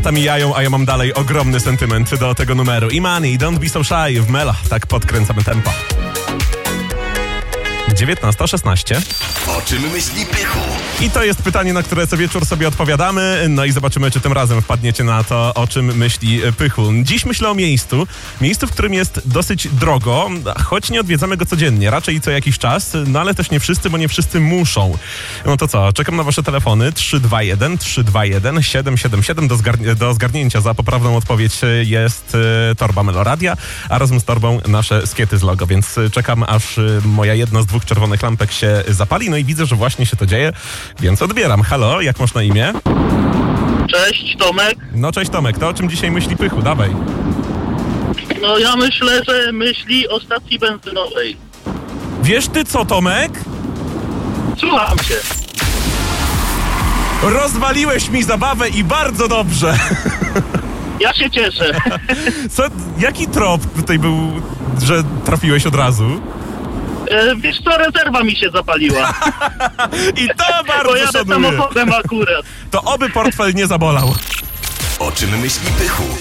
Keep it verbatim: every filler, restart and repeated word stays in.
Lata mijają, a ja mam dalej ogromny sentyment do tego numeru. Imani, Don't Be So Shy w Mela. Tak podkręcamy tempo. dziewiętnasta szesnaście. O czym myśli Pychu? I to jest pytanie, na które co wieczór sobie odpowiadamy. No i zobaczymy, czy tym razem wpadniecie na to, o czym myśli Pychu. Dziś myślę o miejscu. Miejscu, w którym jest dosyć drogo, choć nie odwiedzamy go codziennie, raczej co jakiś czas, no ale też nie wszyscy, bo nie wszyscy muszą. No to co, czekam na wasze telefony trzy dwa jeden, trzy dwa jeden, siedem siedem siedem. Do, zgar- do zgarnięcia za poprawną odpowiedź jest y, torba Meloradia, a razem z torbą nasze skiety z logo, więc czekam, aż y, moja jedna z dwóch czerwonych lampek się zapali, no i widzę, że właśnie się to dzieje, więc odbieram. Halo, jak masz na imię? Cześć, Tomek. No cześć Tomek, to o czym dzisiaj myśli Pychu? Dawaj. No ja myślę, że myśli o stacji benzynowej. Wiesz ty co, Tomek? Słucham cię. Rozwaliłeś mi zabawę i bardzo dobrze. Ja się cieszę. Co, jaki trop tutaj był, że trafiłeś od razu? E, wiesz co, rezerwa mi się zapaliła. I to Bo bardzo jadę szanuję. samochodem akurat. To oby portfel nie zabolał. O czym myśli Pychu?